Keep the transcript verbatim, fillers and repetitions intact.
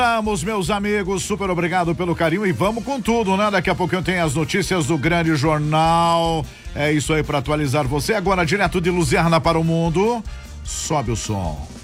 Vamos, meus amigos, super obrigado pelo carinho e vamos com tudo, né? Daqui a pouco eu tenho as notícias do Grande Jornal. É isso aí para atualizar você. Agora, direto de Luzerna para o mundo. Sobe o som.